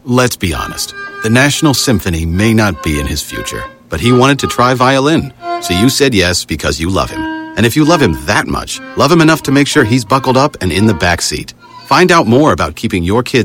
Let's be honest. The National Symphony may not be in his future, but he wanted to try violin. So you said yes because you love him. And if you love him that much, love him enough to make sure he's buckled up and in the back seat. Find out more about keeping your kids